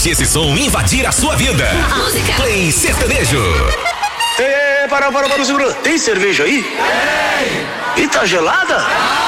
Deixe esse som invadir a sua vida. Play Sertanejo. Para, segura. Tem cerveja aí? Tem. E tá gelada?